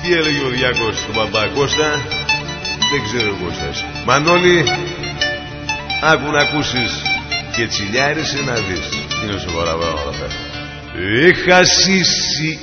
Τι έλεγε ο Διάκος στον Παπακώστα? Δεν ξέρω ο Κώστας. Μανώλη, άκου να ακούσεις και τσιλιάρισε να δεις. Είναι σοβαρά πράγματα αυτά. Είχα σύσει